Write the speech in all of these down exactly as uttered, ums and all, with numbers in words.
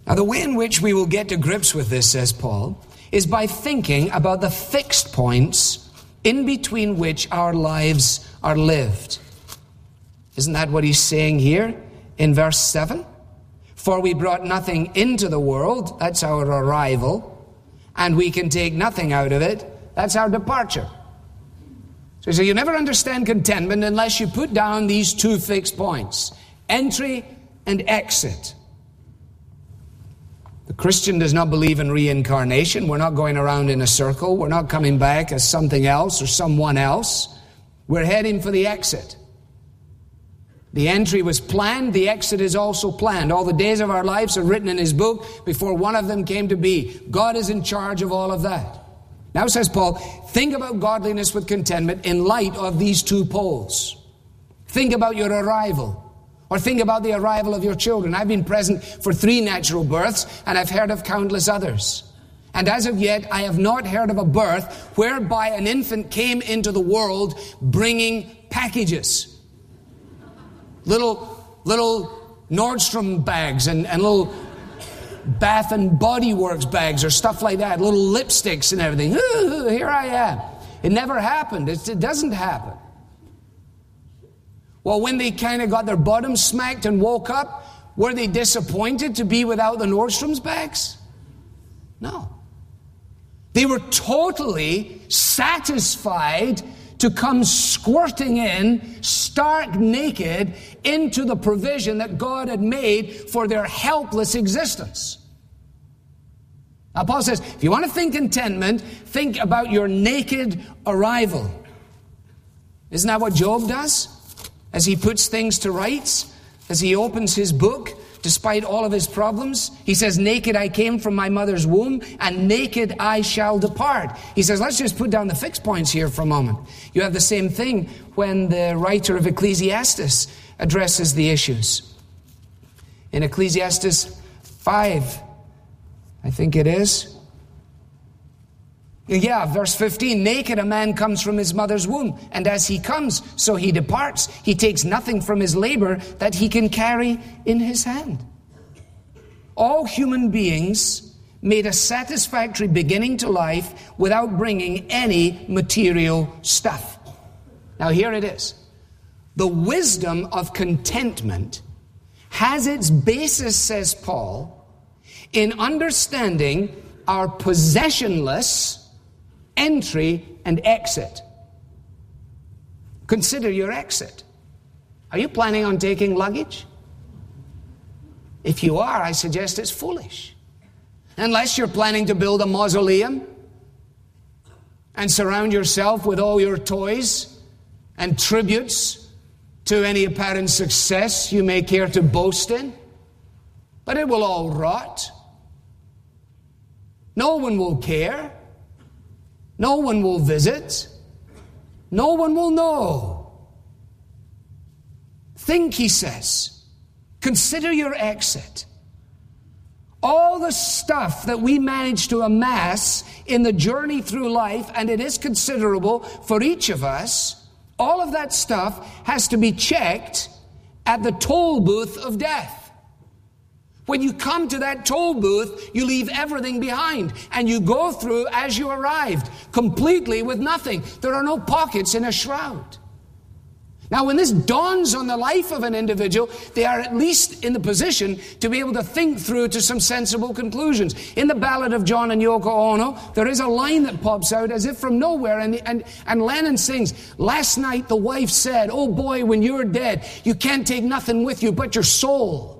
Now, the way in which we will get to grips with this, says Paul, is by thinking about the fixed points in between which our lives are lived. Isn't that what he's saying here in verse seven? For we brought nothing into the world, that's our arrival, and we can take nothing out of it, that's our departure. So, so you never understand contentment unless you put down these two fixed points, entry and exit. The Christian does not believe in reincarnation. We're not going around in a circle. We're not coming back as something else or someone else. We're heading for the exit. The entry was planned. The exit is also planned. All the days of our lives are written in his book before one of them came to be. God is in charge of all of that. Now, says Paul, think about godliness with contentment in light of these two poles. Think about your arrival. Or think about the arrival of your children. I've been present for three natural births, and I've heard of countless others. And as of yet, I have not heard of a birth whereby an infant came into the world bringing packages. Little, little Nordstrom bags and, and little Bath and Body Works bags or stuff like that. Little lipsticks and everything. Ooh, here I am. It never happened. It, it doesn't happen. Well, when they kind of got their bottoms smacked and woke up, were they disappointed to be without the Nordstrom's bags? No. They were totally satisfied to come squirting in, stark naked, into the provision that God had made for their helpless existence. Now, Paul says, if you want to think contentment, think about your naked arrival. Isn't that what Job does? As he puts things to rights, as he opens his book, despite all of his problems, he says, naked I came from my mother's womb, and naked I shall depart. He says, let's just put down the fixed points here for a moment. You have the same thing when the writer of Ecclesiastes addresses the issues. In Ecclesiastes five, I think it is, Yeah, verse fifteen, naked a man comes from his mother's womb, and as he comes, so he departs. He takes nothing from his labor that he can carry in his hand. All human beings made a satisfactory beginning to life without bringing any material stuff. Now here it is. The wisdom of contentment has its basis, says Paul, in understanding our possessionless entry and exit. Consider your exit. Are you planning on taking luggage? If you are, I suggest it's foolish. Unless you're planning to build a mausoleum and surround yourself with all your toys and tributes to any apparent success you may care to boast in. But it will all rot. No one will care. No one will visit. No one will know. Think, he says. Consider your exit. All the stuff that we manage to amass in the journey through life, and it is considerable for each of us, all of that stuff has to be checked at the toll booth of death. When you come to that toll booth, you leave everything behind, and you go through as you arrived, completely with nothing. There are no pockets in a shroud. Now, when this dawns on the life of an individual, they are at least in the position to be able to think through to some sensible conclusions. In the Ballad of John and Yoko Ono, there is a line that pops out as if from nowhere, and, and, and Lennon sings, "Last night the wife said, oh boy, when you're dead, you can't take nothing with you but your soul."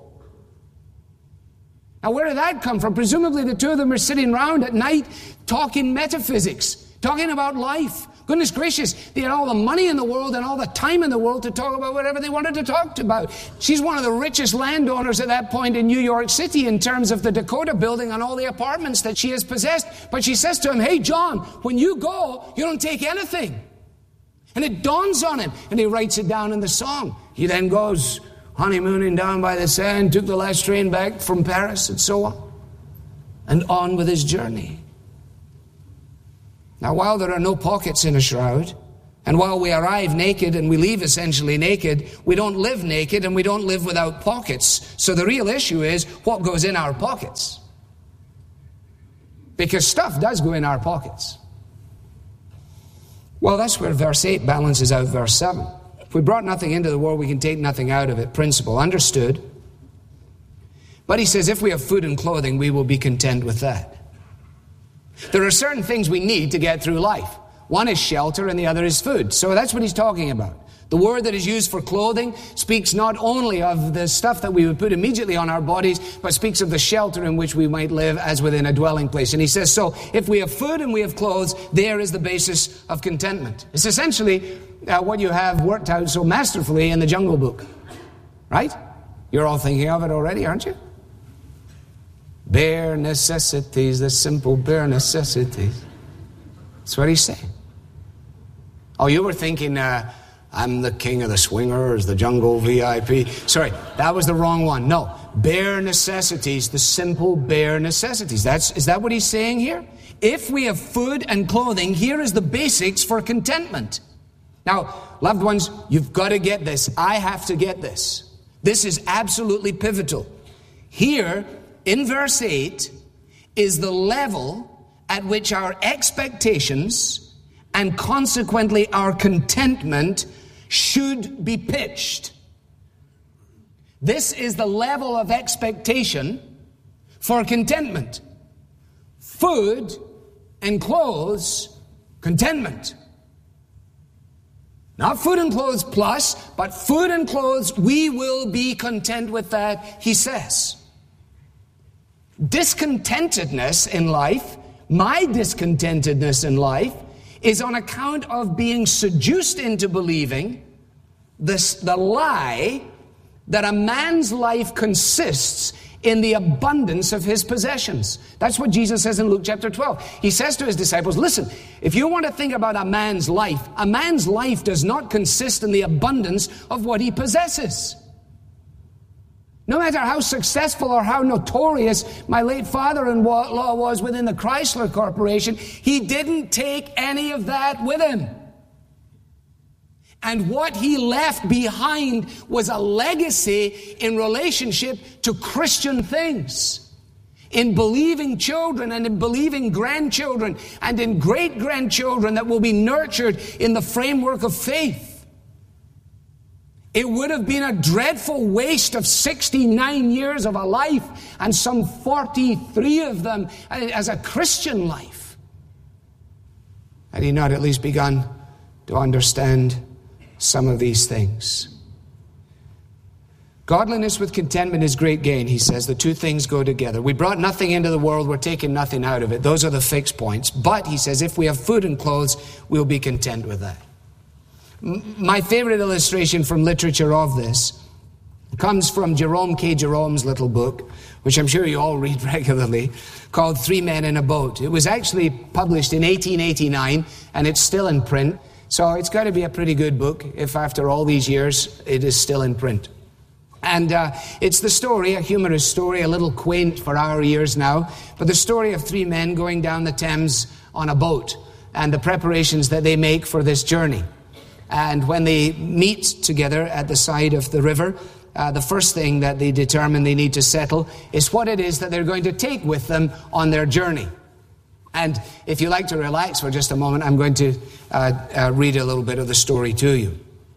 Now, where did that come from? Presumably the two of them are sitting around at night talking metaphysics, talking about life. Goodness gracious, they had all the money in the world and all the time in the world to talk about whatever they wanted to talk about. She's one of the richest landowners at that point in New York City in terms of the Dakota building and all the apartments that she has possessed. But she says to him, "Hey, John, when you go, you don't take anything." And it dawns on him, and he writes it down in the song. He then goes honeymooning down by the sand, took the last train back from Paris, and so on, and on with his journey. Now, while there are no pockets in a shroud, And while we arrive naked and we leave essentially naked, we don't live naked and we don't live without pockets. So the real issue is what goes in our pockets. Because stuff does go in our pockets. Well, that's where verse eight balances out verse seven. If we brought nothing into the world, we can take nothing out of it. Principle, understood. But he says, if we have food and clothing, we will be content with that. There are certain things we need to get through life. One is shelter and the other is food. So that's what he's talking about. The word that is used for clothing speaks not only of the stuff that we would put immediately on our bodies, but speaks of the shelter in which we might live as within a dwelling place. And he says, so if we have food and we have clothes, there is the basis of contentment. It's essentially uh, what you have worked out so masterfully in the Jungle Book. Right? You're all thinking of it already, aren't you? Bare necessities, the simple bare necessities. That's what he's saying. Oh, you were thinking, uh, I'm the king of the swingers, the jungle V I P. Sorry, that was the wrong one. No, bare necessities, the simple bare necessities. That's, is that what he's saying here? If we have food and clothing, here is the basics for contentment. Now, loved ones, you've got to get this. I have to get this. This is absolutely pivotal. Here, in verse eight, is the level at which our expectations and consequently our contentment should be pitched. This is the level of expectation for contentment. Food and clothes, contentment. Not food and clothes plus, but food and clothes, we will be content with that, he says. Discontentedness in life, my discontentedness in life, is on account of being seduced into believing this, the lie that a man's life consists in the abundance of his possessions. That's what Jesus says in Luke chapter twelve. He says to his disciples, listen, if you want to think about a man's life, a man's life does not consist in the abundance of what he possesses. No matter how successful or how notorious my late father-in-law was within the Chrysler Corporation, he didn't take any of that with him. And what he left behind was a legacy in relationship to Christian things, in believing children and in believing grandchildren and in great-grandchildren that will be nurtured in the framework of faith. It would have been a dreadful waste of sixty-nine years of a life and some forty-three of them as a Christian life. Had he not at least begun to understand some of these things? Godliness with contentment is great gain, he says. The two things go together. We brought nothing into the world, we're taking nothing out of it. Those are the fixed points. But, he says, if we have food and clothes, we'll be content with that. My favorite illustration from literature of this comes from Jerome K. Jerome's little book, which I'm sure you all read regularly, called Three Men in a Boat. It was actually published in eighteen eighty-nine, and it's still in print. So it's got to be a pretty good book if after all these years it is still in print. And uh, it's the story, a humorous story, a little quaint for our ears now, but the story of three men going down the Thames on a boat and the preparations that they make for this journey. And when they meet together at the side of the river, uh, the first thing that they determine they need to settle is what it is that they're going to take with them on their journey. And if you like to relax for just a moment, I'm going to uh, uh, read a little bit of the story to you.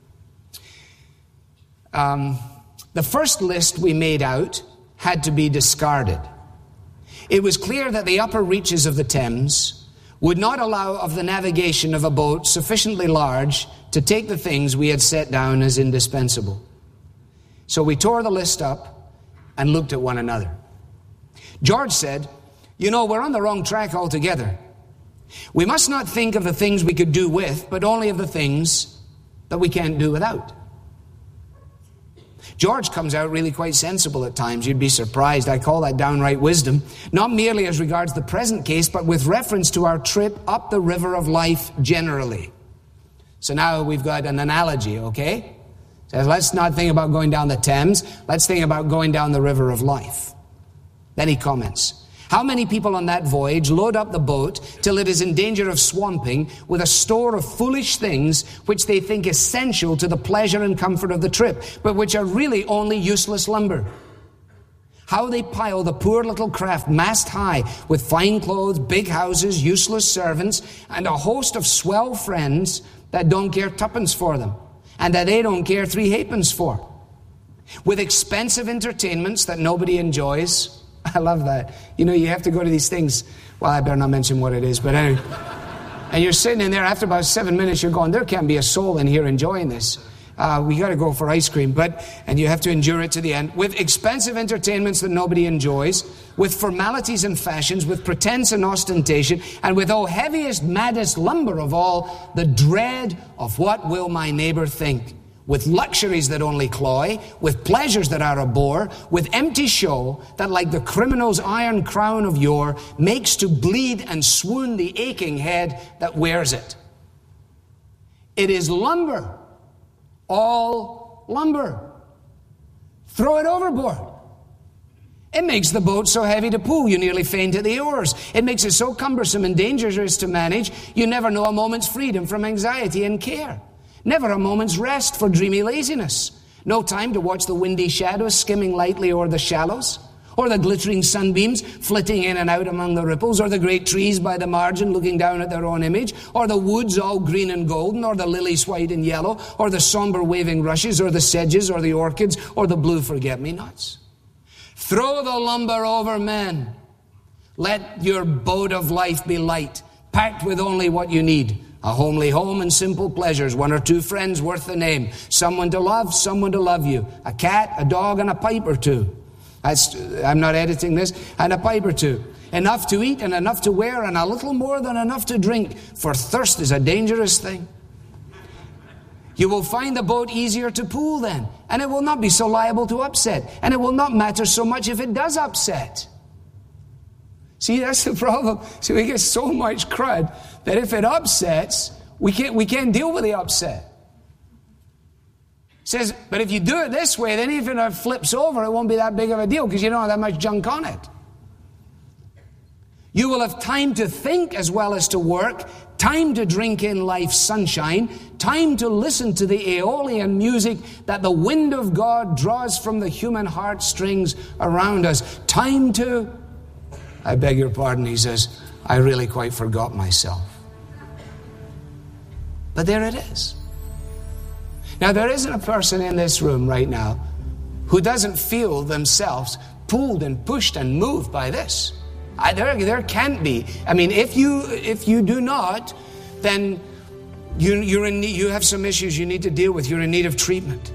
Um, the first list we made out had to be discarded. It was clear that the upper reaches of the Thames would not allow of the navigation of a boat sufficiently large to take the things we had set down as indispensable. So we tore the list up and looked at one another. George said, you know, we're on the wrong track altogether. We must not think of the things we could do with, but only of the things that we can't do without. George comes out really quite sensible at times. You'd be surprised. I call that downright wisdom. Not merely as regards the present case, but with reference to our trip up the river of life generally. So now we've got an analogy, okay? Says, let's not think about going down the Thames. Let's think about going down the river of life. Then he comments, How many people on that voyage load up the boat till it is in danger of swamping with a store of foolish things which they think essential to the pleasure and comfort of the trip, but which are really only useless lumber? How they pile the poor little craft mast high with fine clothes, big houses, useless servants, and a host of swell friends that don't care tuppence for them, and that they don't care three halfpence for. With expensive entertainments that nobody enjoys. I love that. You know, you have to go to these things. Well, I better not mention what it is, but anyway. And you're sitting in there, after about seven minutes, you're going, there can't be a soul in here enjoying this. Uh, we got to go for ice cream, but, and you have to endure it to the end. With expensive entertainments that nobody enjoys, with formalities and fashions, with pretense and ostentation, and with, oh, heaviest, maddest lumber of all, the dread of what will my neighbor think. With luxuries that only cloy, with pleasures that are a bore, with empty show that, like the criminal's iron crown of yore, makes to bleed and swoon the aching head that wears it. It is lumber, all lumber. Throw it overboard. It makes the boat so heavy to pull you nearly faint at the oars. It makes it so cumbersome and dangerous to manage, you never know a moment's freedom from anxiety and care. Never a moment's rest for dreamy laziness. No time to watch the windy shadows skimming lightly o'er the shallows, or the glittering sunbeams flitting in and out among the ripples, or the great trees by the margin looking down at their own image, or the woods all green and golden, or the lilies white and yellow, or the somber waving rushes, or the sedges, or the orchids, or the blue forget-me-nots. Throw the lumber over, men. Let your boat of life be light, packed with only what you need. A homely home and simple pleasures, one or two friends worth the name, someone to love, someone to love you, a cat, a dog, and a pipe or two. That's, I'm not editing this, and a pipe or two. Enough to eat and enough to wear and a little more than enough to drink, for thirst is a dangerous thing. You will find the boat easier to pull then, and it will not be so liable to upset, and it will not matter so much if it does upset. See, that's the problem. See, we get so much crud that if it upsets, we can't, we can't deal with the upset. It says, but if you do it this way, then even if it flips over, it won't be that big of a deal because you don't have that much junk on it. You will have time to think as well as to work, time to drink in life's sunshine, time to listen to the Aeolian music that the wind of God draws from the human heartstrings around us. Time to... I beg your pardon, he says, I really quite forgot myself. But there it is. Now, there isn't a person in this room right now who doesn't feel themselves pulled and pushed and moved by this. I, there, there can't be. I mean, if you if you do not, then you, you're in need, you have some issues you need to deal with. You're in need of treatment.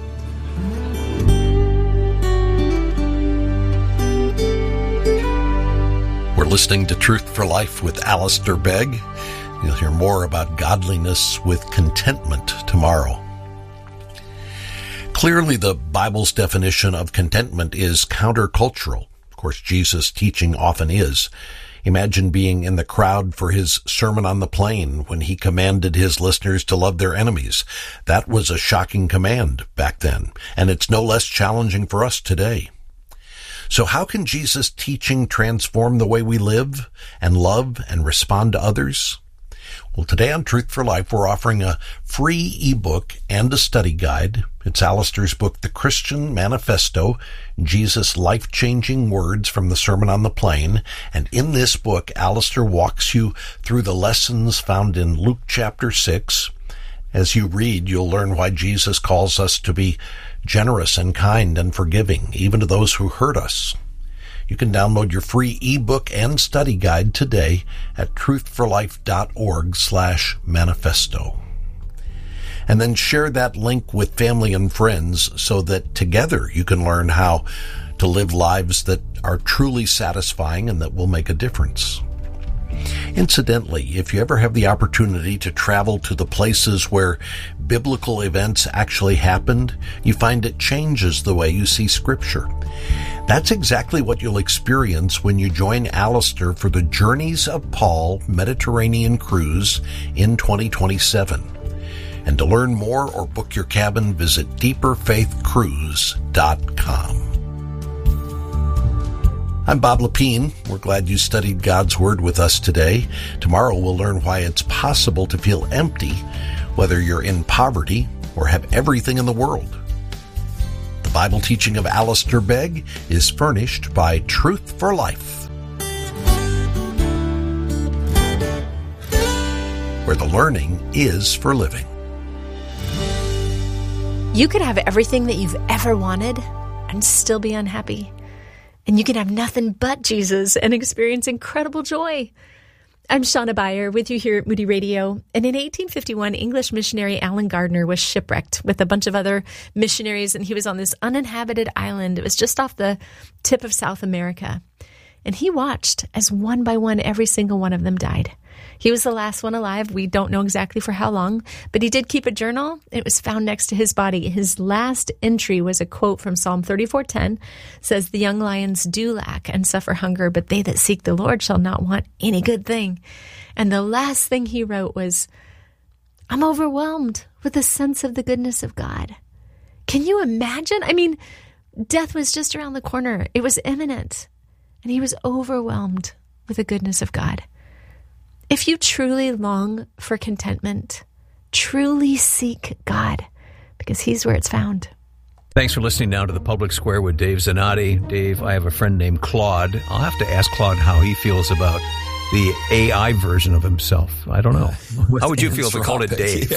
We're listening to Truth for Life with Alistair Begg. You'll hear more about godliness with contentment tomorrow. Clearly, the Bible's definition of contentment is countercultural. Of course, Jesus' teaching often is. Imagine being in the crowd for his Sermon on the Plain when he commanded his listeners to love their enemies. That was a shocking command back then, and it's no less challenging for us today. So how can Jesus' teaching transform the way we live and love and respond to others? Well, today on Truth for Life, we're offering a free ebook and a study guide. It's Alistair's book, The Christian Manifesto, Jesus' Life-Changing Words from the Sermon on the Plain. And in this book, Alistair walks you through the lessons found in Luke chapter six. As you read, you'll learn why Jesus calls us to be generous and kind and forgiving, even to those who hurt us. You can download your free ebook and study guide today at truthforlife.org slash manifesto. And then share that link with family and friends so that together you can learn how to live lives that are truly satisfying and that will make a difference. Incidentally, if you ever have the opportunity to travel to the places where biblical events actually happened, you find it changes the way you see Scripture. That's exactly what you'll experience when you join Alistair for the Journeys of Paul Mediterranean Cruise in twenty twenty-seven. And to learn more or book your cabin, visit deeper faith cruise dot com. I'm Bob Lepine. We're glad you studied God's Word with us today. Tomorrow we'll learn why it's possible to feel empty, whether you're in poverty or have everything in the world. The Bible teaching of Alistair Begg is furnished by Truth for Life, where the learning is for living. You could have everything that you've ever wanted and still be unhappy. And you can have nothing but Jesus and experience incredible joy. I'm Shauna Beyer with you here at Moody Radio. And in eighteen fifty-one, English missionary Allen Gardner was shipwrecked with a bunch of other missionaries, and he was on this uninhabited island. It was just off the tip of South America. And he watched as one by one, every single one of them died. He was the last one alive. We don't know exactly for how long, but he did keep a journal. It was found next to his body. His last entry was a quote from Psalm thirty-four ten, says, "The young lions do lack and suffer hunger, but they that seek the Lord shall not want any good thing." And the last thing he wrote was, "I'm overwhelmed with a sense of the goodness of God." Can you imagine? I mean, death was just around the corner. It was imminent. And he was overwhelmed with the goodness of God. If you truly long for contentment, truly seek God, because he's where it's found. Thanks for listening now to The Public Square with Dave Zanotti. Dave, I have a friend named Claude. I'll have to ask Claude how he feels about the A I version of himself. I don't know. With How would you feel if we called it Dave?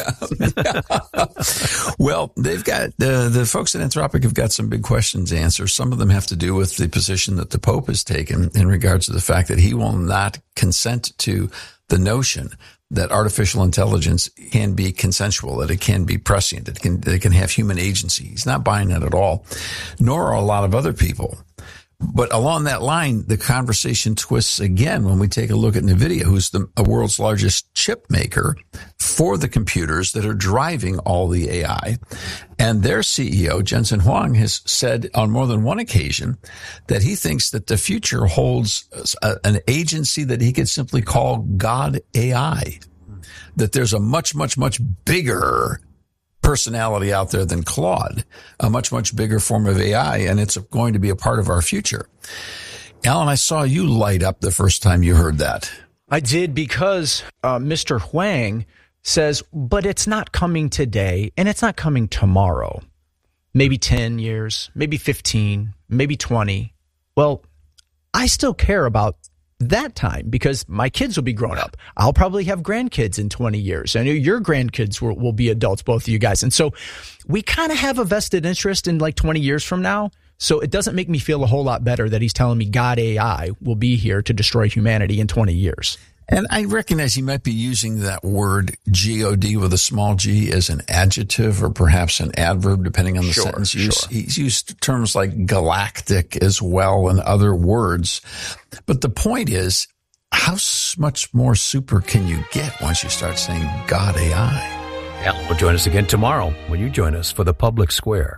Yeah. Well, they've got, uh, the folks at Anthropic have got some big questions to answer. Some of them have to do with the position that the Pope has taken in regards to the fact that he will not consent to the notion that artificial intelligence can be consensual, that it can be prescient, that it can, that it can have human agency. He's not buying that at all, nor are a lot of other people. But along that line, the conversation twists again when we take a look at NVIDIA, who's the world's largest chip maker for the computers that are driving all the A I. And their C E O, Jensen Huang, has said on more than one occasion that he thinks that the future holds a, an agency that he could simply call God A I, that there's a much, much, much bigger personality out there than Claude, a much, much bigger form of A I, and it's going to be a part of our future. Alan, I saw you light up the first time you heard that. I did, because uh, Mister Huang says, but it's not coming today, and it's not coming tomorrow. Maybe ten years, maybe fifteen, maybe twenty. Well, I still care about that time, because my kids will be grown up. I'll probably have grandkids in twenty years. I know your grandkids will, will be adults, both of you guys. And so we kind of have a vested interest in like twenty years from now. So it doesn't make me feel a whole lot better that he's telling me God A I will be here to destroy humanity in twenty years. And I recognize he might be using that word G O D with a small g as an adjective or perhaps an adverb, depending on the sure, sentence use. Sure. He's used terms like galactic as well and other words. But the point is, how much more super can you get once you start saying God A I? Alan will join us again tomorrow when you join us for The Public Square.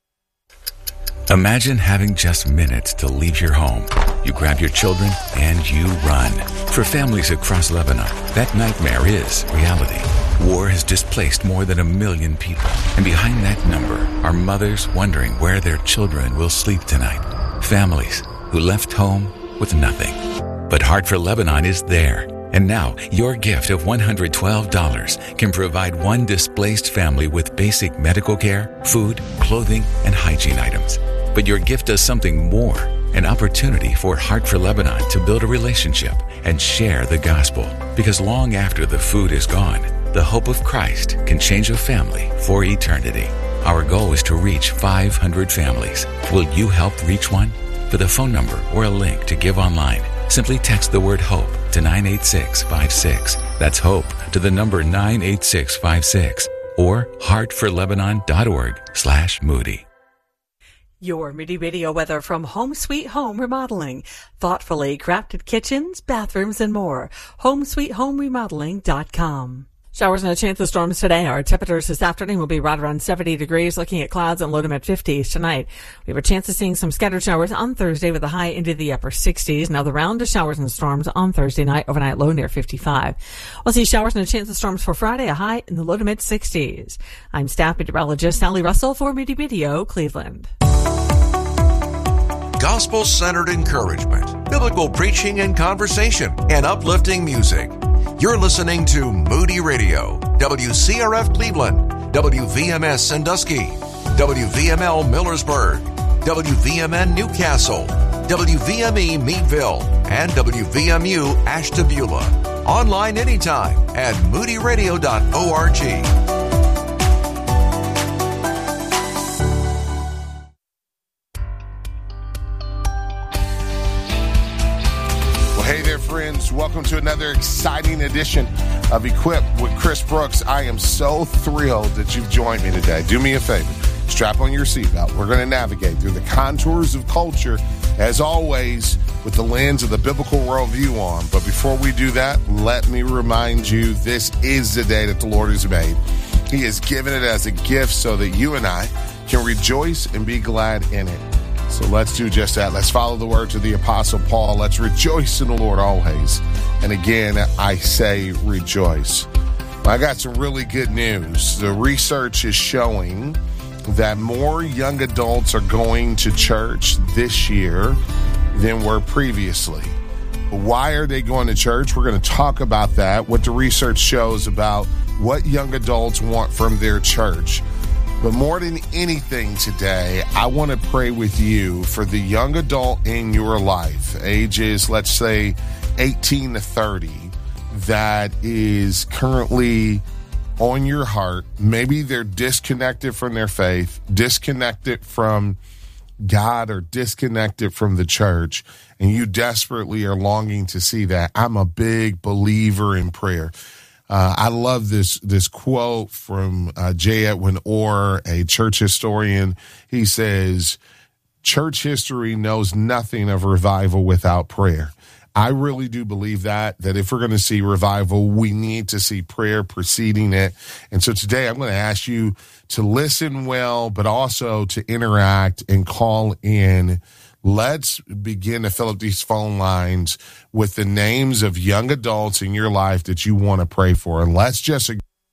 Imagine having just minutes to leave your home. You grab your children and you run. For families across Lebanon, that nightmare is reality. War has displaced more than a million people. And behind that number are mothers wondering where their children will sleep tonight. Families who left home with nothing. But Heart for Lebanon is there. And now, your gift of one hundred twelve dollars can provide one displaced family with basic medical care, food, clothing, and hygiene items. But your gift does something more, an opportunity for Heart for Lebanon to build a relationship and share the gospel. Because long after the food is gone, the hope of Christ can change a family for eternity. Our goal is to reach five hundred families. Will you help reach one? For the phone number or a link to give online, simply text the word HOPE to nine eight six five six. That's HOPE to the number nine eight six five six or heartforlebanon.org slash Moody. Your Moody Radio weather from Home Sweet Home Remodeling. Thoughtfully crafted kitchens, bathrooms, and more. home sweet home remodeling dot com. Showers and a chance of storms today. Our temperatures this afternoon will be right around seventy degrees, looking at clouds and low to mid fifties tonight. We have a chance of seeing some scattered showers on Thursday with a high into the upper sixties. Now the round of showers and storms on Thursday night, overnight low near fifty-five. We'll see showers and a chance of storms for Friday, a high in the low to mid sixties. I'm staff meteorologist Sally Russell for Moody Video, Cleveland. gospel-centered encouragement, biblical preaching and conversation, and uplifting music. You're listening to Moody Radio, W C R F Cleveland, W V M S Sandusky, W V M L Millersburg, W V M N Newcastle, W V M E Meadville, and W V M U Ashtabula. Online anytime at moody radio dot org. Hey there, friends. Welcome to another exciting edition of Equipped with Chris Brooks. I am so thrilled that you've joined me today. Do me a favor. Strap on your seatbelt. We're going to navigate through the contours of culture, as always, with the lens of the biblical worldview on. But before we do that, let me remind you, this is the day that the Lord has made. He has given it as a gift so that you and I can rejoice and be glad in it. So let's do just that. Let's follow the words of the Apostle Paul. Let's rejoice in the Lord always. And again, I say rejoice. I got some really good news. The research is showing that more young adults are going to church this year than were previously. Why are they going to church? We're going to talk about that, what the research shows about what young adults want from their church. But more than anything today, I want to pray with you for the young adult in your life, ages, let's say, eighteen to thirty, that is currently on your heart. Maybe they're disconnected from their faith, disconnected from God, or disconnected from the church, and you desperately are longing to see that. I'm a big believer in prayer. Uh, I love this this quote from uh, J. Edwin Orr, a church historian. He says, church history knows nothing of revival without prayer. I really do believe that, that if we're going to see revival, we need to see prayer preceding it. And so today I'm going to ask you to listen well, but also to interact and call in. Let's begin to fill up these phone lines with the names of young adults in your life that you want to pray for. And let's just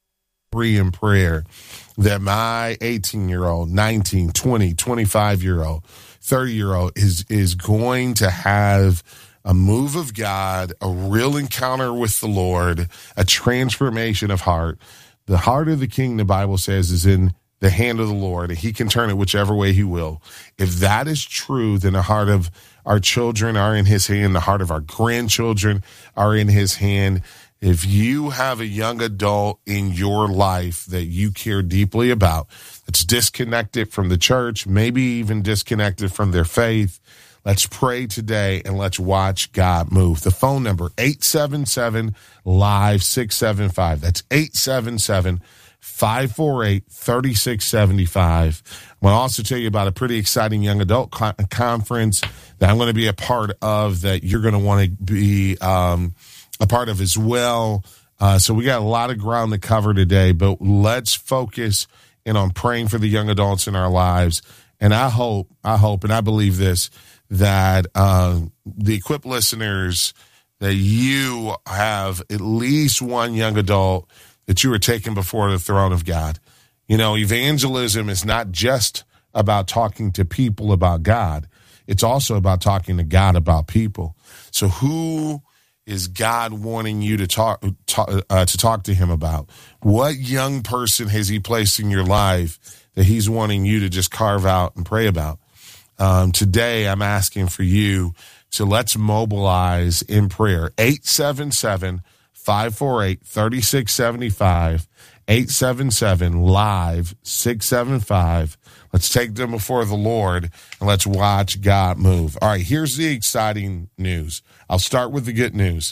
agree in prayer that my eighteen-year-old, nineteen, twenty, twenty-five-year-old, thirty-year-old is, is going to have a move of God, a real encounter with the Lord, a transformation of heart. The heart of the king, the Bible says, is in the hand of the Lord, and he can turn it whichever way he will. If that is true, then the heart of our children are in his hand. The heart of our grandchildren are in his hand. If you have a young adult in your life that you care deeply about, that's disconnected from the church, maybe even disconnected from their faith, let's pray today and let's watch God move. The phone number, eight seven seven, live six seven five. That's eight seven seven, five four eight, three six seven five. I want to also tell you about a pretty exciting young adult co- conference that I'm going to be a part of, that you're going to want to be um, a part of as well. Uh, so we got a lot of ground to cover today, but let's focus in on praying for the young adults in our lives. And I hope, I hope, and I believe this, that uh, the Equipped listeners, that you have at least one young adult that you are taking before the throne of God. You know, evangelism is not just about talking to people about God. It's also about talking to God about people. So who is God wanting you to talk, talk uh, to talk to him about? What young person has he placed in your life that he's wanting you to just carve out and pray about? Um, today, I'm asking for you to let's mobilize in prayer. eight seven seven, five four eight, three six seven five, eight seven seven, live six seven five. Let's take them before the Lord and let's watch God move. All right, here's the exciting news. I'll start with the good news,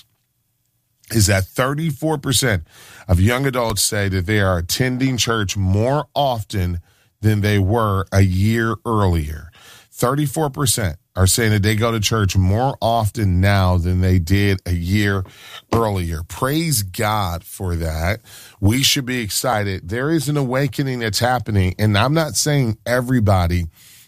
is that thirty-four percent of young adults say that they are attending church more often than they were a year earlier. thirty-four percent are saying that they go to church more often now than they did a year earlier. Praise God for that. We should be excited. There is an awakening that's happening, and I'm not saying everybody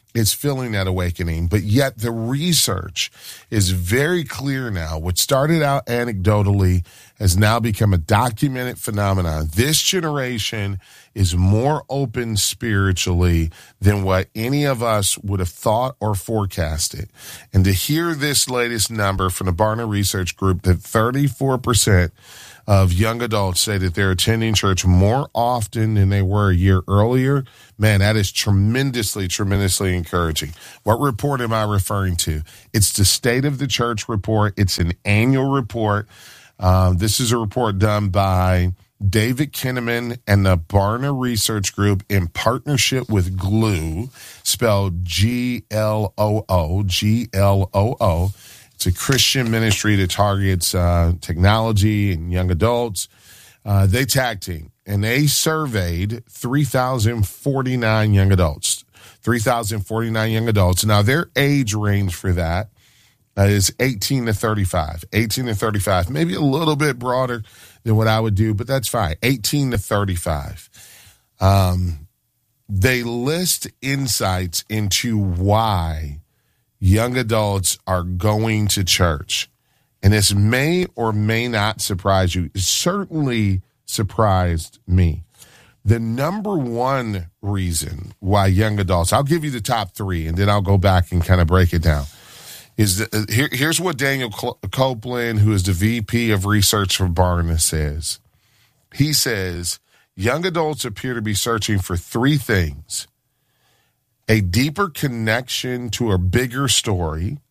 is feeling that awakening, but yet the research is very clear now. What started out anecdotally has now become a documented phenomenon. This generation is more open spiritually than what any of us would have thought or forecasted. And to hear this latest number from the Barna Research Group that thirty-four percent of young adults say that they're attending church more often than they were a year earlier, man, that is tremendously, tremendously encouraging. What report am I referring to? It's the State of the Church report. It's an annual report. Uh, this is a report done by David Kinnaman and the Barna Research Group in partnership with Gloo, spelled G L O O, G L O O. It's a Christian ministry that targets uh, technology and young adults. Uh, they tag team, and they surveyed three thousand forty-nine young adults. three thousand forty-nine young adults. Now, their age range for that uh, is eighteen to thirty-five. eighteen to thirty-five, maybe a little bit broader than what I would do, but that's fine. eighteen to thirty-five. Um, they list insights into why young adults are going to church. And this may or may not surprise you. It certainly surprised me. The number one reason why young adults, I'll give you the top three, and then I'll go back and kind of break it down, is that, here, here's what Daniel Copeland, who is the V P of research for Barna, says. He says, young adults appear to be searching for three things: a deeper connection to a bigger story,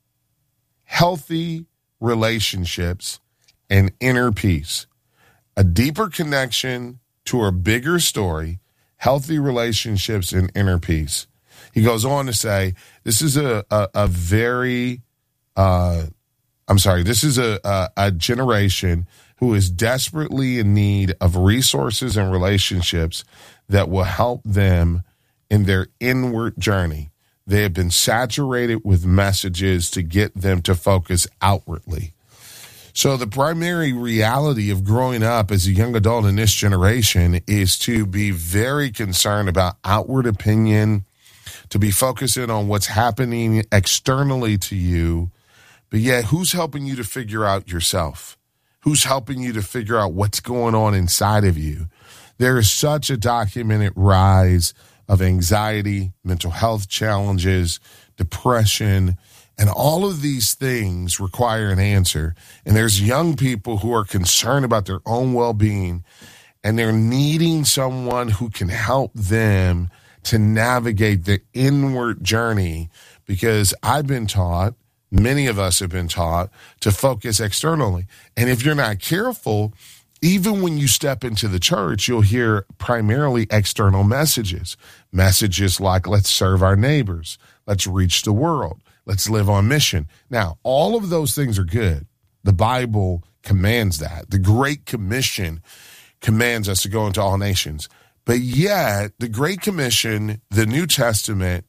healthy relationships, and inner peace. A deeper connection to a bigger story, healthy relationships, and inner peace. He goes on to say, this is a, a, a very, uh, I'm sorry, this is a, a, a generation who is desperately in need of resources and relationships that will help them in their inward journey. They have been saturated with messages to get them to focus outwardly. So the primary reality of growing up as a young adult in this generation is to be very concerned about outward opinion, to be focusing on what's happening externally to you, but yet who's helping you to figure out yourself? Who's helping you to figure out what's going on inside of you? There is such a documented rise of anxiety, mental health challenges, depression, and all of these things require an answer. And there's young people who are concerned about their own well-being, and they're needing someone who can help them to navigate the inward journey, because I've been taught, many of us have been taught, to focus externally. And if you're not careful, even when you step into the church, you'll hear primarily external messages. Messages like, let's serve our neighbors. Let's reach the world. Let's live on mission. Now, all of those things are good. The Bible commands that. The Great Commission commands us to go into all nations. But yet, the Great Commission, the New Testament,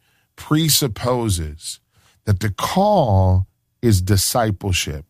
presupposes that the call is discipleship.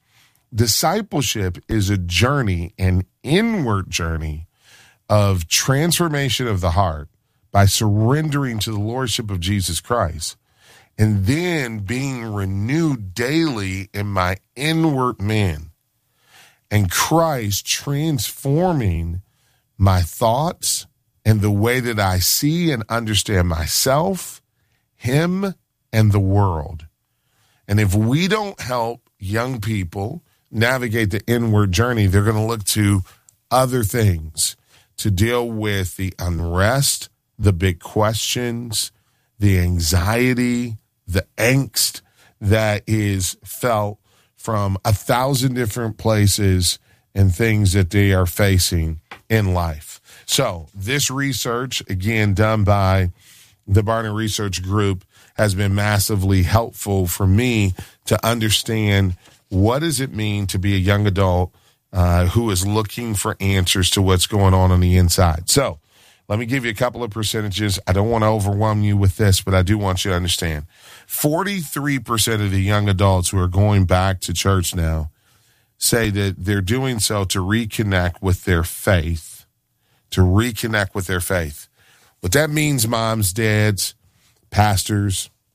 Discipleship is a journey, an inward journey of transformation of the heart by surrendering to the lordship of Jesus Christ, and then being renewed daily in my inward man, and Christ transforming my thoughts and the way that I see and understand myself, him, and the world. And if we don't help young people navigate the inward journey, they're going to look to other things to deal with the unrest, the big questions, the anxiety, the angst that is felt from a thousand different places and things that they are facing in life. So this research, again, done by the Barna Research Group, has been massively helpful for me to understand what does it mean to be a young adult uh, who is looking for answers to what's going on on the inside. So let me give you a couple of percentages. I don't want to overwhelm you with this, but I do want you to understand. forty-three percent of the young adults who are going back to church now say that they're doing so to reconnect with their faith, to reconnect with their faith. What that means, moms, dads, pastors,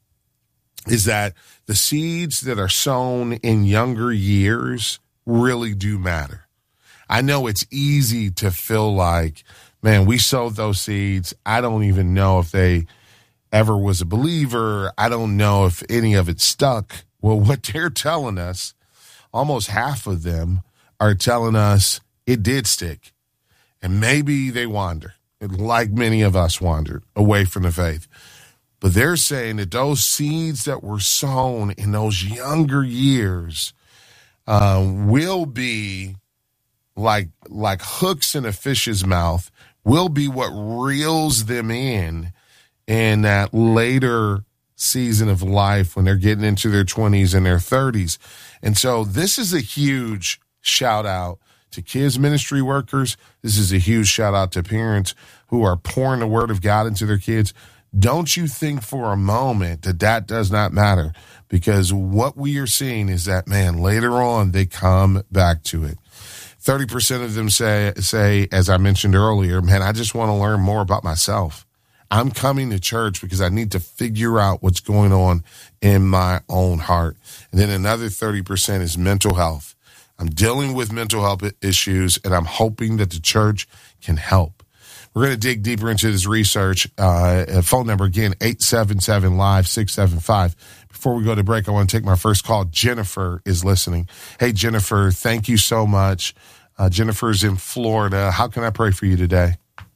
is that the seeds that are sown in younger years really do matter. I know it's easy to feel like, man, we sowed those seeds. I don't even know if they ever was a believer. I don't know if any of it stuck. Well, what they're telling us, almost half of them are telling us it did stick. And maybe they wander, like many of us wandered away from the faith. But they're saying that those seeds that were sown in those younger years uh, will be like like hooks in a fish's mouth, will be what reels them in in that later season of life when they're getting into their twenties and their thirties. And so this is a huge shout out to kids ministry workers. This is a huge shout out to parents who are pouring the word of God into their kids. Don't you think for a moment that that does not matter, because what we are seeing is that, man, later on they come back to it. thirty percent of them say, say, as I mentioned earlier, man, I just want to learn more about myself. I'm coming to church because I need to figure out what's going on in my own heart. And then another thirty percent is mental health. I'm dealing with mental health issues, and I'm hoping that the church can help. We're going to dig deeper into this research. Uh, phone number again, eight seven seven, live, six seven five. Before we go to break, I want to take my first call. Jennifer is listening. Hey, Jennifer, thank you so much. Uh, Jennifer's in Florida. How can I pray for you today?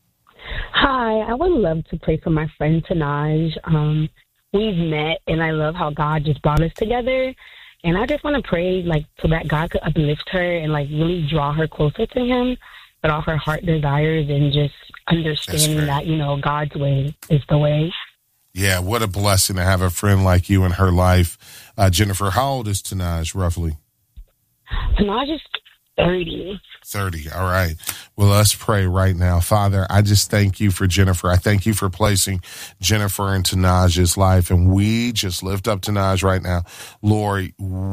Hi, I would love to pray for my friend Tanaj. Um, we've met, and I love how God just brought us together. And I just want to pray, like, so that God could uplift her and, like, really draw her closer to him, but all her heart desires, and just understanding that, you know, God's way is the way. Yeah, what a blessing to have a friend like you in her life. Uh, Jennifer, how old is Tanaj, roughly? Tanaj is thirty. thirty, all right. Well, let's pray right now. Father, I just thank you for Jennifer. I thank you for placing Jennifer into Tanaj's life, and we just lift up Tanaj right now. Lord,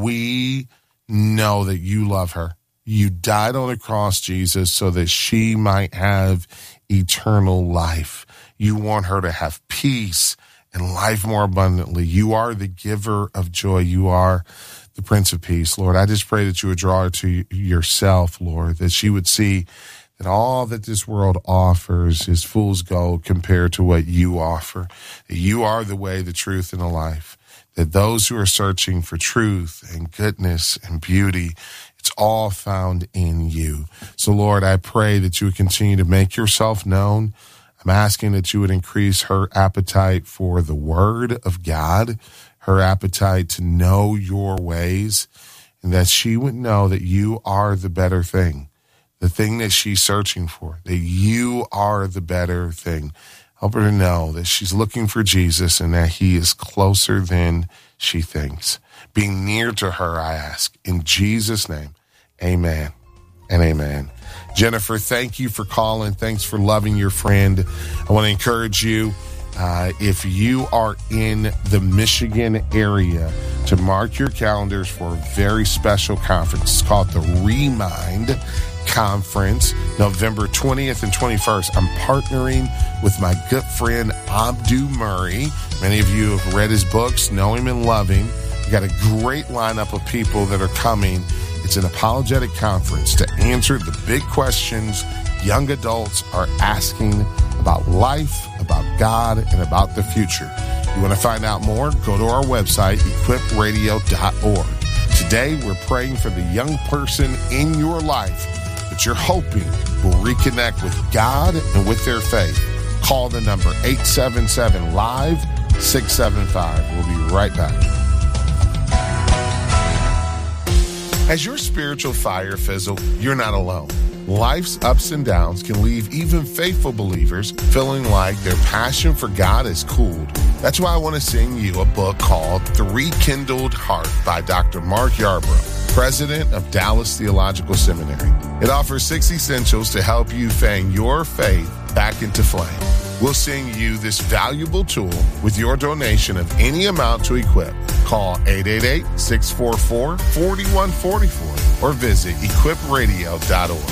we know that you love her. You died on the cross, Jesus, so that she might have eternal life. You want her to have peace and life more abundantly. You are the giver of joy. You are the Prince of Peace. Lord, I just pray that you would draw her to yourself, Lord, that she would see that all that this world offers is fool's gold compared to what you offer. That you are the way, the truth, and the life. That those who are searching for truth and goodness and beauty, it's all found in you. So, Lord, I pray that you would continue to make yourself known. I'm asking that you would increase her appetite for the word of God, her appetite to know your ways, and that she would know that you are the better thing, the thing that she's searching for, that you are the better thing. Help her to know that she's looking for Jesus and that he is closer than she thinks. Being near to her, I ask, in Jesus' name, amen and amen. Jennifer, thank you for calling. Thanks for loving your friend. I want to encourage you, uh, if you are in the Michigan area, to mark your calendars for a very special conference. It's called the Remind Conference, November twentieth and twenty-first. I'm partnering with my good friend Abdu Murray. Many of you have read his books, know him and love him. We got a great lineup of people that are coming. It's an apologetic conference to answer the big questions young adults are asking about life, about God, and about the future. You want to find out more? Go to our website, equip radio dot org. Today, we're praying for the young person in your life that you're hoping will reconnect with God and with their faith. Call the number eight seven seven, live, six seven five. We'll be right back. Has your spiritual fire fizzled? You're not alone. Life's ups and downs can leave even faithful believers feeling like their passion for God is cooled. That's why I want to sing you a book called The Rekindled Heart by Doctor Mark Yarbrough, president of Dallas Theological Seminary. It offers six essentials to help you fan your faith back into flame. We'll send you this valuable tool with your donation of any amount to Equip. Call eight eight eight, six four four, four one four four or visit equip radio dot org.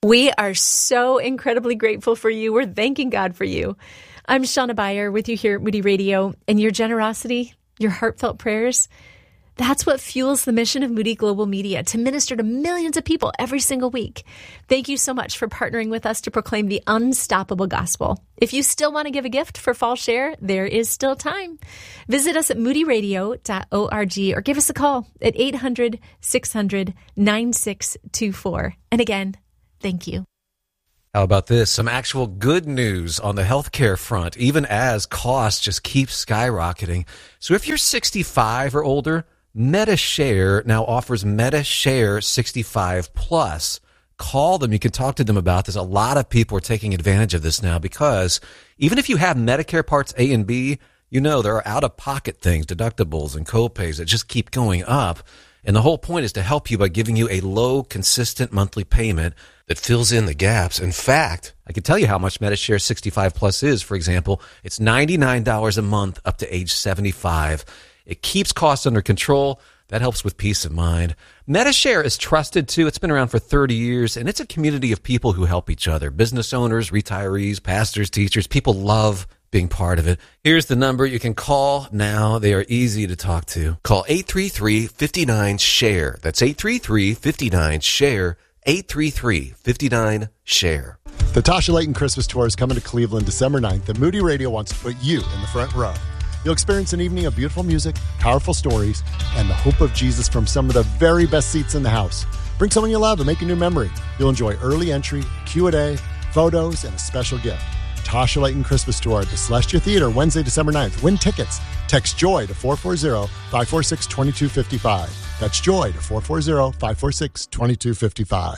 We are so incredibly grateful for you. We're thanking God for you. I'm Shauna Beyer with you here at Moody Radio, and your generosity, your heartfelt prayers, that's what fuels the mission of Moody Global Media to minister to millions of people every single week. Thank you so much for partnering with us to proclaim the unstoppable gospel. If you still want to give a gift for Fall Share, there is still time. Visit us at moody radio dot org or give us a call at eight hundred, six hundred, nine six two four. And again, thank you. How about this? Some actual good news on the healthcare front, even as costs just keep skyrocketing. So if you're sixty-five or older, MediShare now offers MediShare sixty-five plus. Call them. You can talk to them about this. A lot of people are taking advantage of this now because even if you have Medicare Parts A and B, you know there are out-of-pocket things, deductibles and copays that just keep going up. And the whole point is to help you by giving you a low, consistent monthly payment that fills in the gaps. In fact, I can tell you how much MediShare sixty-five plus is. For example, it's ninety-nine dollars a month up to age seventy-five. It keeps costs under control. That helps with peace of mind. MediShare is trusted, too. It's been around for thirty years, and it's a community of people who help each other. Business owners, retirees, pastors, teachers. People love being part of it. Here's the number you can call now. They are easy to talk to. Call eight three three, five nine, SHARE. That's eight three three, five nine, SHARE. eight three three, five nine, SHARE. The Tasha Layton Christmas Tour is coming to Cleveland December ninth, and Moody Radio wants to put you in the front row. You'll experience an evening of beautiful music, powerful stories, and the hope of Jesus from some of the very best seats in the house. Bring someone you love to make a new memory. You'll enjoy early entry, Q and A, photos, and a special gift. Tasha Layton Christmas Tour at the Celestia Theater, Wednesday, December ninth. Win tickets. Text JOY to four four zero, five four six, two two five five. That's JOY to four four zero, five four six, two two five five.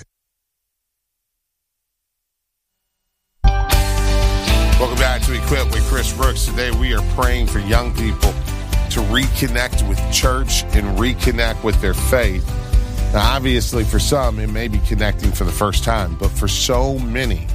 Welcome back to Equip with Chris Brooks. Today we are praying for young people to reconnect with church and reconnect with their faith. Now, obviously, for some, it may be connecting for the first time, but for so many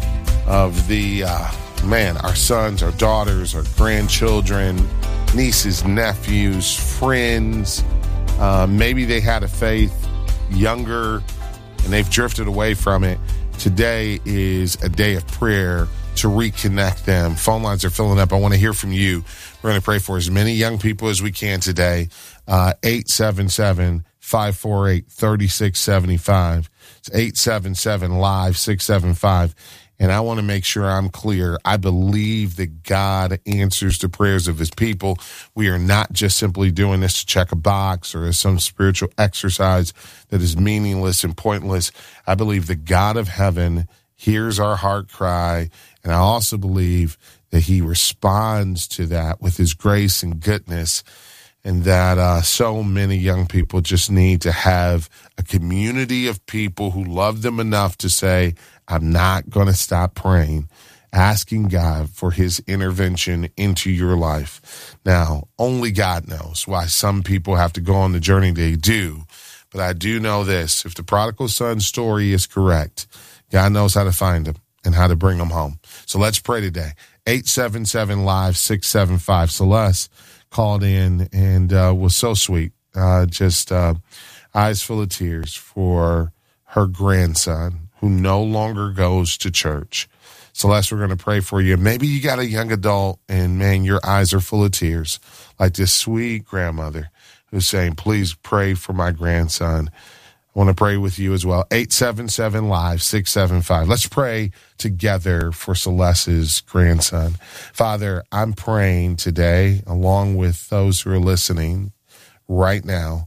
of the, uh, man, our sons, our daughters, our grandchildren, nieces, nephews, friends, uh, maybe they had a faith younger and they've drifted away from it. Today is a day of prayer to reconnect them. Phone lines are filling up. I want to hear from you. We're going to pray for as many young people as we can today. Uh, eight seven seven, five four eight, three six seven five. It's eight seven seven, live six seven five. And I want to make sure I'm clear. I believe that God answers the prayers of his people. We are not just simply doing this to check a box or as some spiritual exercise that is meaningless and pointless. I believe the God of heaven hears our heart cry. And I also believe that he responds to that with his grace and goodness, and that uh, so many young people just need to have a community of people who love them enough to say, I'm not going to stop praying, asking God for his intervention into your life. Now, only God knows why some people have to go on the journey they do, but I do know this. If the prodigal son story is correct, God knows how to find him and how to bring them home. So let's pray today. eight seven seven, live six seven five. Celeste called in and uh, was so sweet. Uh, just uh, eyes full of tears for her grandson who no longer goes to church. Celeste, we're going to pray for you. Maybe you got a young adult and, man, your eyes are full of tears, like this sweet grandmother who's saying, please pray for my grandson. I want to pray with you as well. eight seven seven, live six seven five. Let's pray together for Celeste's grandson. Father, I'm praying today, along with those who are listening right now,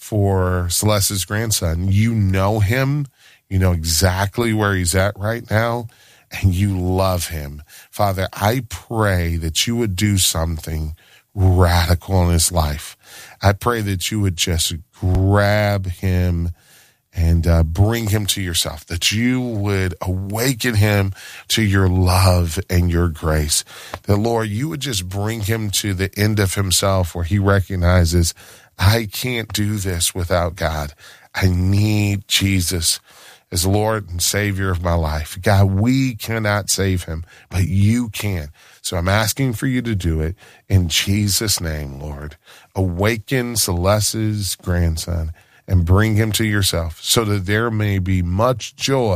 for Celeste's grandson. You know him. You know exactly where he's at right now, and you love him. Father, I pray that you would do something radical in his life. I pray that you would just grab him and uh, bring him to yourself, that you would awaken him to your love and your grace. That, Lord, you would just bring him to the end of himself where he recognizes, I can't do this without God. I need Jesus as Lord and Savior of my life. God, we cannot save him, but you can. So I'm asking for you to do it in Jesus' name, Lord. Awaken Celeste's grandson and bring him to yourself so that there may be much joy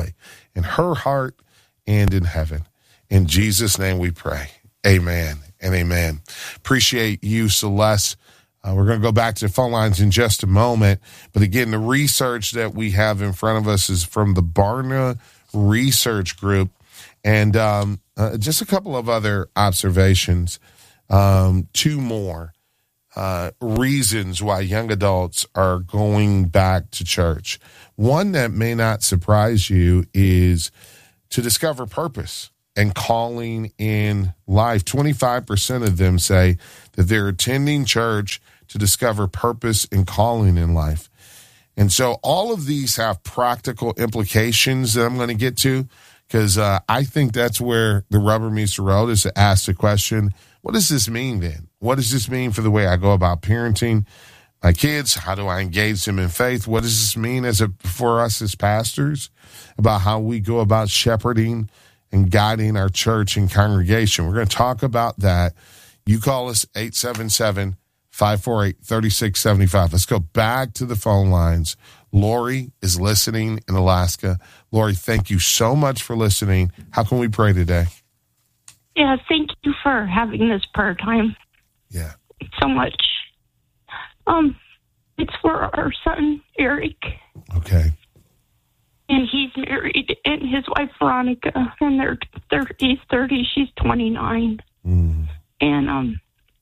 in her heart and in heaven. In Jesus' name we pray. Amen and amen. Appreciate you, Celeste. Uh, we're going to go back to the phone lines in just a moment. But again, the research that we have in front of us is from the Barna Research Group. And um, uh, just a couple of other observations, um, two more uh, reasons why young adults are going back to church. One that may not surprise you is to discover purpose and calling in life. twenty-five percent of them say that they're attending church to discover purpose and calling in life. And so all of these have practical implications that I'm going to get to, because uh, I think that's where the rubber meets the road, is to ask the question, what does this mean then? What does this mean for the way I go about parenting my kids? How do I engage them in faith? What does this mean as a, for us as pastors about how we go about shepherding and guiding our church and congregation? We're going to talk about that. You call us eight seven seven, five four eight, three six seven five. Let's go back to the phone lines. Lori is listening in Alaska. Lori, thank you so much for listening. How can we pray today? Yeah, thank you for having this prayer time. Yeah. So much. Um, it's for our son, Eric. Okay. And he's married, and his wife, Veronica, and they're, they're, he's thirty, she's twenty-nine. Mm. And um,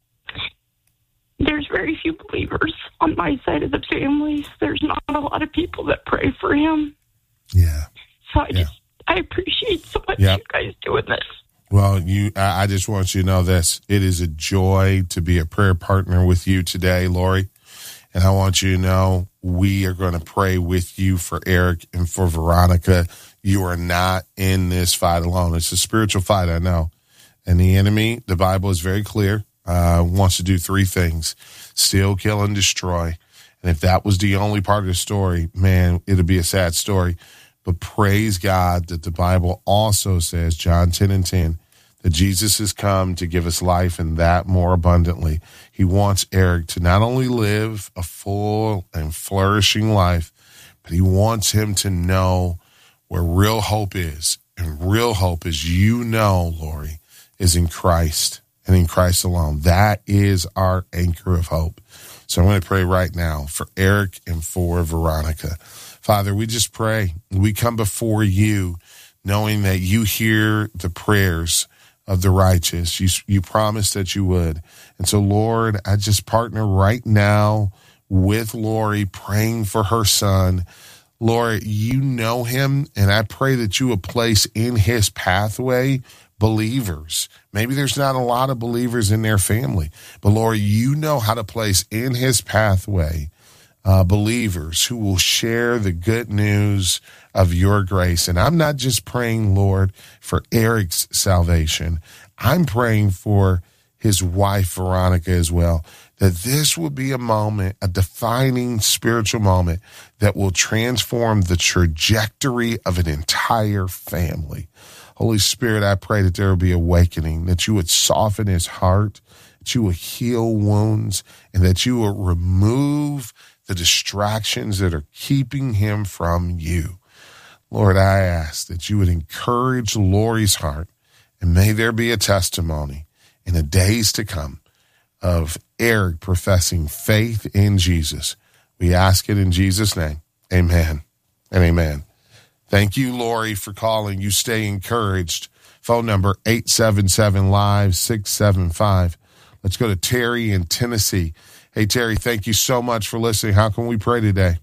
there's very few believers on my side of the family. There's not a lot of people that pray for him. Yeah. So I yeah. just, I appreciate so much yep. you guys doing this. Well, you, I, I just want you to know this. It is a joy to be a prayer partner with you today, Lori. And I want you to know we are going to pray with you for Eric and for Veronica. You are not in this fight alone. It's a spiritual fight, I know. And the enemy, the Bible is very clear, uh, wants to do three things: steal, kill, and destroy. And if that was the only part of the story, man, it'd be a sad story. But praise God that the Bible also says, John ten and ten, that Jesus has come to give us life and that more abundantly. He wants Eric to not only live a full and flourishing life, but he wants him to know where real hope is. And real hope, as you know, Lori, is in Christ and in Christ alone. That is our anchor of hope. So I'm going to pray right now for Eric and for Veronica. Father, we just pray. We come before you knowing that you hear the prayers of the righteous. You, you promised that you would. And so, Lord, I just partner right now with Lori, praying for her son. Lord, you know him, and I pray that you would place in his pathway believers. Maybe there's not a lot of believers in their family, but Lord, you know how to place in his pathway uh, believers who will share the good news of your grace. And I'm not just praying, Lord, for Eric's salvation. I'm praying for his wife, Veronica, as well, that this will be a moment, a defining spiritual moment that will transform the trajectory of an entire family. Holy Spirit, I pray that there will be awakening, that you would soften his heart, that you would heal wounds, and that you would remove the distractions that are keeping him from you. Lord, I ask that you would encourage Lori's heart, and may there be a testimony in the days to come of Eric professing faith in Jesus. We ask it in Jesus' name. Amen and amen. Thank you, Lori, for calling. You stay encouraged. Phone number eight seven seven, live, six seven five. Let's go to Terry in Tennessee. Hey, Terry, thank you so much for listening. How can we pray today?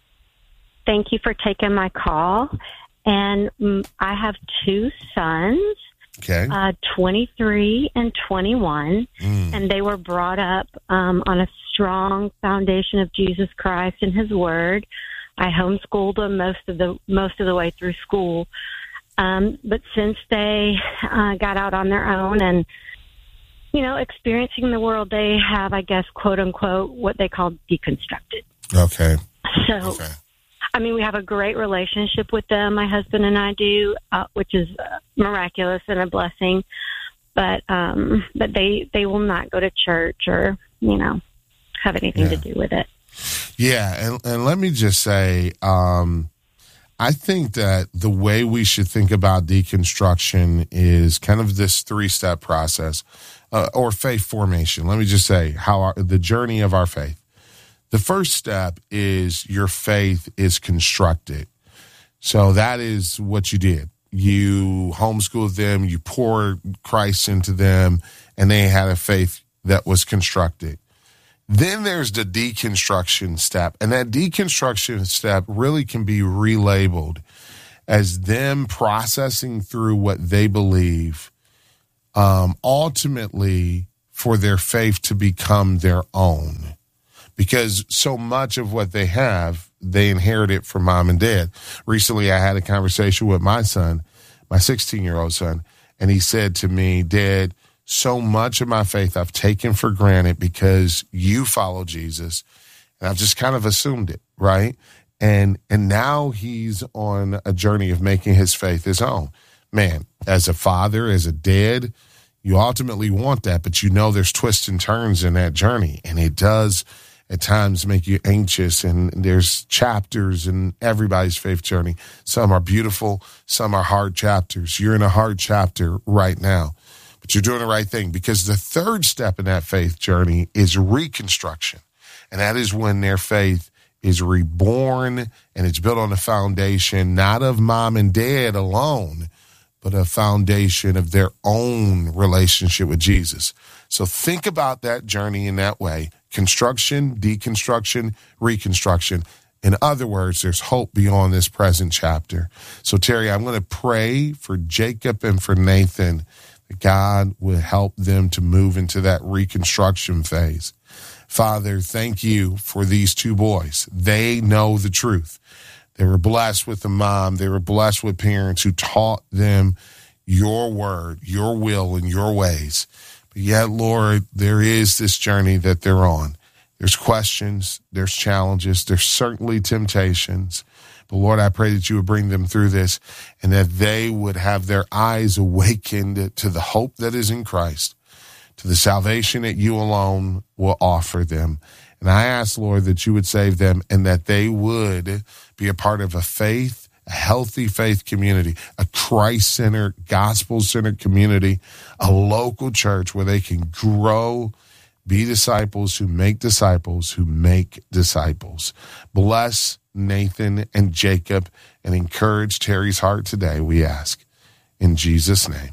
Thank you for taking my call. And um, I have two sons, okay, uh, twenty-three and twenty-one, mm. and they were brought up um, on a strong foundation of Jesus Christ and His Word. I homeschooled them most of the most of the way through school, um, but since they uh, got out on their own and, you know, experiencing the world, they have, I guess, quote unquote, what they call deconstructed. Okay. So, okay. I mean, we have a great relationship with them, my husband and I do, uh, which is uh, miraculous and a blessing. But um, but they they will not go to church or, you know, have anything yeah. to do with it. Yeah, and, and let me just say, um, I think that the way we should think about deconstruction is kind of this three-step process, uh, or faith formation. Let me just say how our, the journey of our faith. The first step is your faith is constructed. So that is what you did. You homeschooled them, you poured Christ into them, and they had a faith that was constructed. Then there's the deconstruction step, and that deconstruction step really can be relabeled as them processing through what they believe, um, ultimately for their faith to become their own. Because so much of what they have, they inherit it from mom and dad. Recently, I had a conversation with my son, my sixteen-year-old son, and he said to me, Dad, so much of my faith I've taken for granted because you follow Jesus, and I've just kind of assumed it, right? And and now he's on a journey of making his faith his own. Man, as a father, as a dad, you ultimately want that, but you know there's twists and turns in that journey, and it does at times make you anxious, and there's chapters in everybody's faith journey. Some are beautiful, some are hard chapters. You're in a hard chapter right now. But you're doing the right thing, because the third step in that faith journey is reconstruction. And that is when their faith is reborn, and it's built on a foundation not of mom and dad alone, but a foundation of their own relationship with Jesus. So think about that journey in that way. Construction, deconstruction, reconstruction. In other words, there's hope beyond this present chapter. So Terry, I'm going to pray for Jacob and for Nathan, God will help them to move into that reconstruction phase. Father, thank you for these two boys. They know the truth. They were blessed with a mom. They were blessed with parents who taught them your word, your will, and your ways. But yet, Lord, there is this journey that they're on. There's questions, there's challenges, there's certainly temptations. But Lord, I pray that you would bring them through this, and that they would have their eyes awakened to the hope that is in Christ, to the salvation that you alone will offer them. And I ask, Lord, that you would save them, and that they would be a part of a faith, a healthy faith community, a Christ-centered, gospel-centered community, a local church where they can grow, be disciples who make disciples who make disciples. Bless Nathan and Jacob, and encourage Terry's heart today, we ask. In Jesus' name,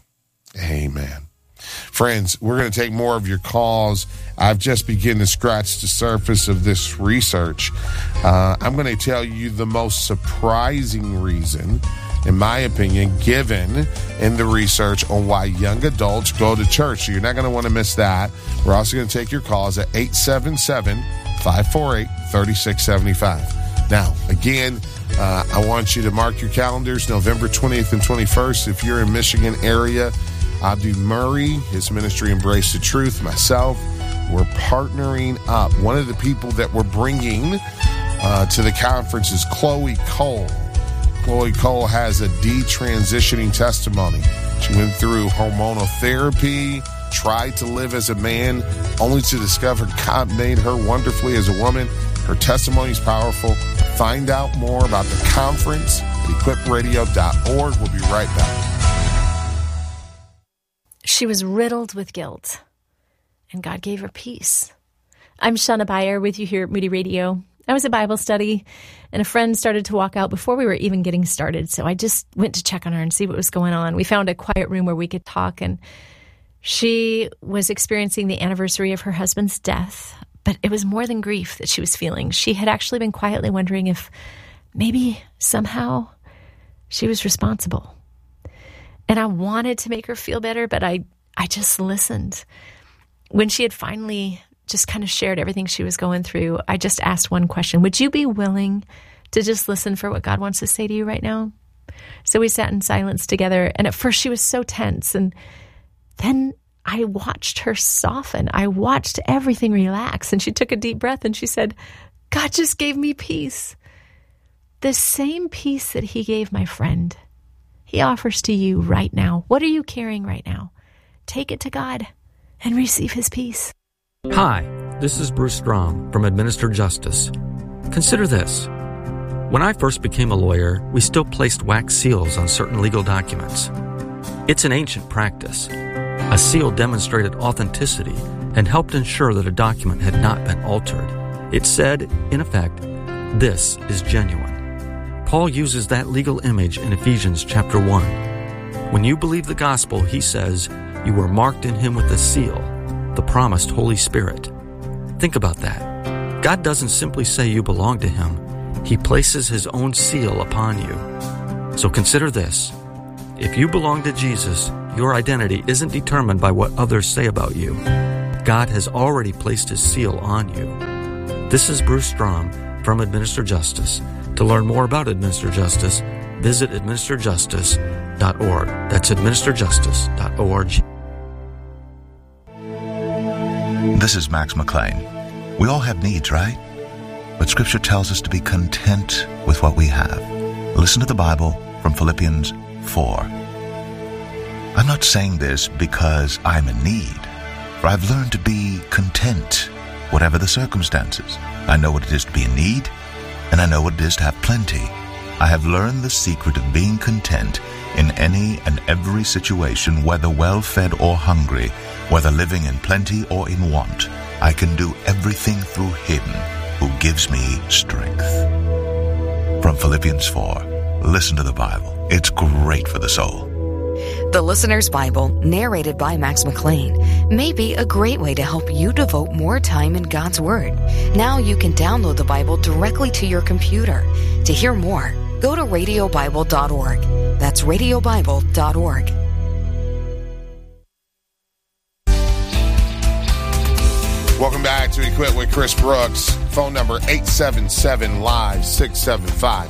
amen. Friends, we're going to take more of your calls. I've just begun to scratch the surface of this research. Uh, I'm going to tell you the most surprising reason, in my opinion, given in the research on why young adults go to church. So you're not going to want to miss that. We're also going to take your calls at eight seven seven, five four eight, three six seven five. Now, again, uh, I want you to mark your calendars, November twentieth and twenty-first. If you're in Michigan area, Abdi Murray, his ministry Embrace the Truth, myself, we're partnering up. One of the people that we're bringing uh, to the conference is Chloe Cole. Chloe Cole has a detransitioning testimony. She went through hormonal therapy, tried to live as a man, only to discover God made her wonderfully as a woman. Her testimony is powerful. Find out more about the conference at equip radio dot org. We'll be right back. She was riddled with guilt, and God gave her peace. I'm Shauna Beyer with you here at Moody Radio. I was at Bible study, and a friend started to walk out before we were even getting started, so I just went to check on her and see what was going on. We found a quiet room where we could talk, and she was experiencing the anniversary of her husband's death, but it was more than grief that she was feeling. She had actually been quietly wondering if maybe somehow she was responsible. And I wanted to make her feel better, but I, I just listened. When she had finally just kind of shared everything she was going through, I just asked one question. Would you be willing to just listen for what God wants to say to you right now? So we sat in silence together, and at first she was so tense, and then I watched her soften. I watched everything relax, and she took a deep breath, and she said, God just gave me peace. The same peace that he gave my friend, he offers to you right now. What are you carrying right now? Take it to God and receive his peace. Hi, this is Bruce Strom from Administer Justice. Consider this. When I first became a lawyer, we still placed wax seals on certain legal documents. It's an ancient practice. A seal demonstrated authenticity and helped ensure that a document had not been altered. It said, in effect, "This is genuine." Paul uses that legal image in Ephesians chapter one. When you believe the gospel, he says, you were marked in him with a seal, the promised Holy Spirit. Think about that. God doesn't simply say you belong to him. He places his own seal upon you. So consider this. If you belong to Jesus, your identity isn't determined by what others say about you. God has already placed his seal on you. This is Bruce Strom from Administer Justice. To learn more about Administer Justice, visit administer justice dot org. That's administer justice dot org. This is Max McLean. We all have needs, right? But Scripture tells us to be content with what we have. Listen to the Bible from Philippians four. I'm not saying this because I'm in need, for I've learned to be content, whatever the circumstances. I know what it is to be in need, and I know what it is to have plenty. I have learned the secret of being content in any and every situation, whether well-fed or hungry, whether living in plenty or in want. I can do everything through him who gives me strength. From Philippians four, listen to the Bible. It's great for the soul. The Listener's Bible, narrated by Max McLean, may be a great way to help you devote more time in God's Word. Now you can download the Bible directly to your computer. To hear more, go to radio bible dot org. That's radio bible dot org. Welcome back to Equip with Chris Brooks. Phone number eight seven seven, live six seven five.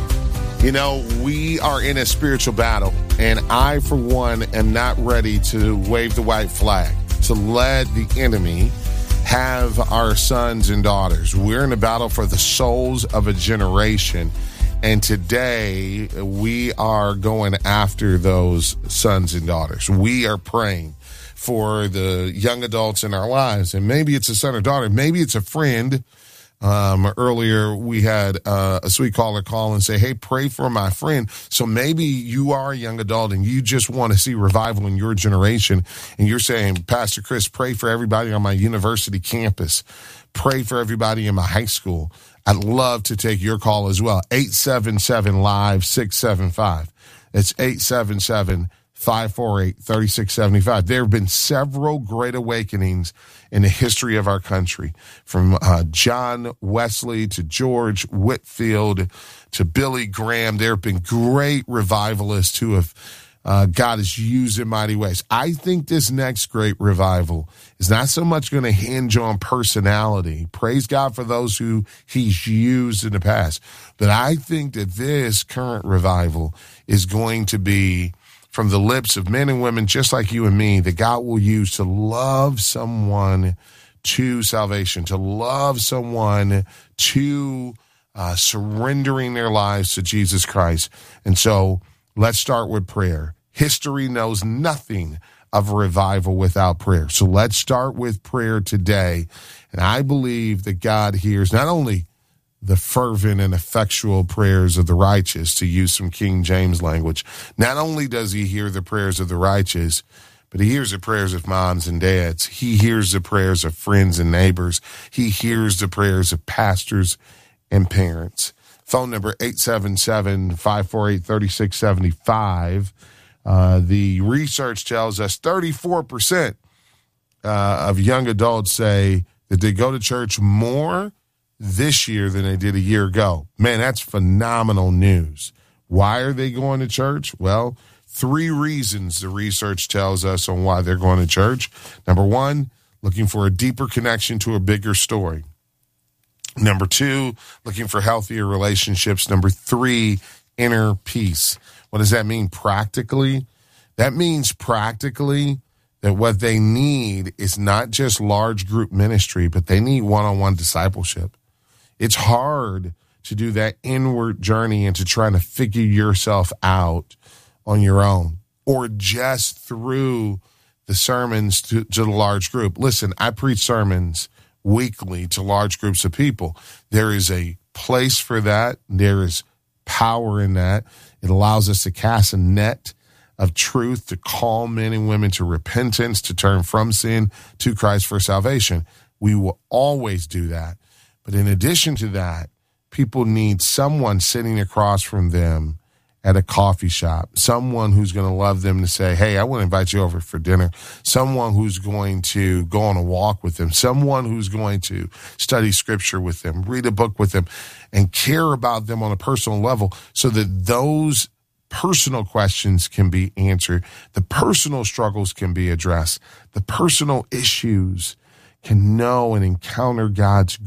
You know, we are in a spiritual battle, and I, for one, am not ready to wave the white flag, to let the enemy have our sons and daughters. We're in a battle for the souls of a generation, and today we are going after those sons and daughters. We are praying for the young adults in our lives, and maybe it's a son or daughter, maybe it's a friend. Um, earlier, we had uh, a sweet caller call and say, hey, pray for my friend. So maybe you are a young adult and you just want to see revival in your generation. And you're saying, Pastor Chris, pray for everybody on my university campus. Pray for everybody in my high school. I'd love to take your call as well. eight seven seven, live six seven five. It's eight seven seven, five four eight, three six seven five. There have been several great awakenings in the history of our country, from uh, John Wesley to George Whitefield to Billy Graham. There have been great revivalists who have uh, God has used in mighty ways. I think this next great revival is not so much going to hinge on personality. Praise God for those who he's used in the past. But I think that this current revival is going to be from the lips of men and women just like you and me, that God will use to love someone to salvation, to love someone to uh, surrendering their lives to Jesus Christ. And so let's start with prayer. History knows nothing of revival without prayer. So let's start with prayer today. And I believe that God hears not only the fervent and effectual prayers of the righteous, to use some King James language. Not only does he hear the prayers of the righteous, but he hears the prayers of moms and dads. He hears the prayers of friends and neighbors. He hears the prayers of pastors and parents. Phone number eight seven seven, five four eight, three six seven five. Uh, the research tells us thirty-four percent uh, of young adults say that they go to church more this year than they did a year ago. Man, that's phenomenal news. Why are they going to church? Well, three reasons the research tells us on why they're going to church. Number one, looking for a deeper connection to a bigger story. Number two, looking for healthier relationships. Number three, inner peace. What does that mean practically? That means practically that what they need is not just large group ministry, but they need one-on-one discipleship. It's hard to do that inward journey and to try to figure yourself out on your own or just through the sermons to, to the large group. Listen, I preach sermons weekly to large groups of people. There is a place for that. There is power in that. It allows us to cast a net of truth to call men and women to repentance, to turn from sin to Christ for salvation. We will always do that. But in addition to that, people need someone sitting across from them at a coffee shop, someone who's going to love them to say, hey, I want to invite you over for dinner, someone who's going to go on a walk with them, someone who's going to study scripture with them, read a book with them, and care about them on a personal level so that those personal questions can be answered, the personal struggles can be addressed, the personal issues can know and encounter God's